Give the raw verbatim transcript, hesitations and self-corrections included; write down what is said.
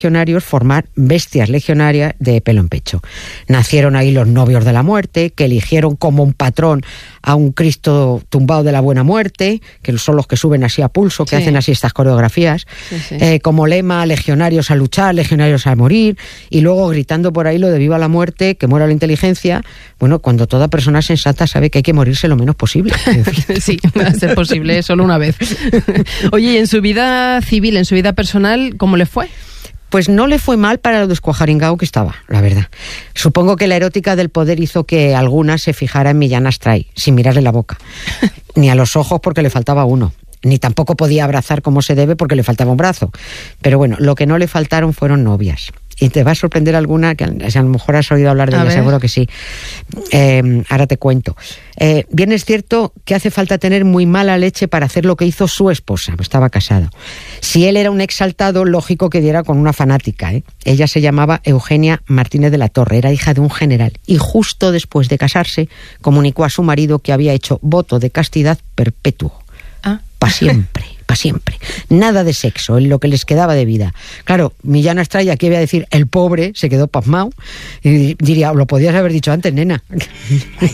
legionarios formar bestias legionarias de pelo en pecho. Nacieron ahí los novios de la muerte, que eligieron como un patrón a un Cristo tumbado de la buena muerte, que son los que suben así a pulso, que sí. hacen así estas coreografías, sí, sí. Eh, como lema, legionarios a luchar, legionarios a morir, y luego gritando por ahí lo de viva la muerte, que muera la inteligencia, bueno, cuando toda persona sensata sabe que hay que morirse lo menos posible. Sí, va a ser posible solo una vez. Oye, y en su vida civil, en su vida personal, ¿cómo le fue? Pues no le fue mal para lo descuajaringao que estaba, la verdad. Supongo que la erótica del poder hizo que alguna se fijara en Millán Astray, sin mirarle la boca. Ni a los ojos porque le faltaba uno. Ni tampoco podía abrazar como se debe porque le faltaba un brazo. Pero bueno, lo que no le faltaron fueron novias. Y te va a sorprender alguna, que a lo mejor has oído hablar de ella, seguro que sí. Eh, ahora te cuento. Eh, bien es cierto que hace falta tener muy mala leche para hacer lo que hizo su esposa, estaba casado. Si él era un exaltado, lógico que diera con una fanática, ¿eh? Ella se llamaba Eugenia Martínez de la Torre, era hija de un general, y justo después de casarse comunicó a su marido que había hecho voto de castidad perpetuo. Ah. Para siempre. Para siempre. Nada de sexo, en lo que les quedaba de vida. Claro, Millán Astray, aquí voy a decir, el pobre se quedó pasmado y diría, lo podías haber dicho antes, nena.